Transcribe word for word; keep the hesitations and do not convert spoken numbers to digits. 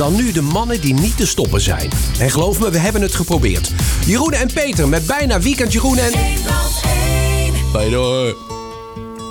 Dan nu de mannen die niet te stoppen zijn. En geloof me, we hebben het geprobeerd. Jeroen en Peter met bijna Weekend Jeroen en... één plus één. Bye doei.